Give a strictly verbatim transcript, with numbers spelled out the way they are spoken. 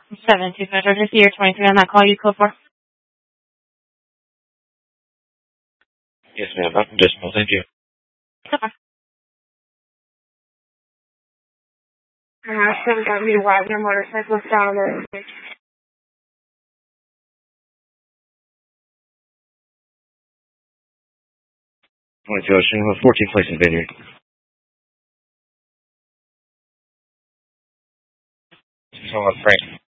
seven two five, Georgia, Sierra twenty-three on that call. You code for? Yes, ma'am. Not decimal. Thank you. Okay. I asked him got me to ride your motorcycles down the bridge. twenty-two Ocean, fourteen Place in Vineyard. So, uh, Frank.